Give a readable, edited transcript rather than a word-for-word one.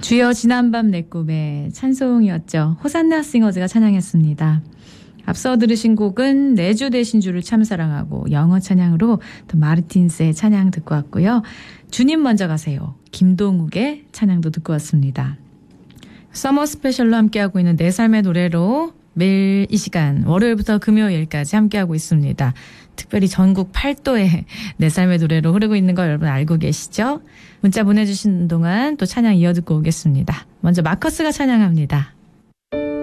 주여 지난밤 내 꿈에 찬송이었죠. 호산나 싱어즈가 찬양했습니다. 앞서 들으신 곡은 내주 되신 주를 참 사랑하고 영어 찬양으로 또 마르틴스의 찬양 듣고 왔고요. 주님 먼저 가세요. 김동욱의 찬양도 듣고 왔습니다. 서머 스페셜로 함께하고 있는 내 삶의 노래로 매일 이 시간 월요일부터 금요일까지 함께하고 있습니다. 특별히 전국 8도에 내 삶의 노래로 흐르고 있는 거 여러분 알고 계시죠? 문자 보내주시는 동안 또 찬양 이어 듣고 오겠습니다. 먼저 마커스가 찬양합니다.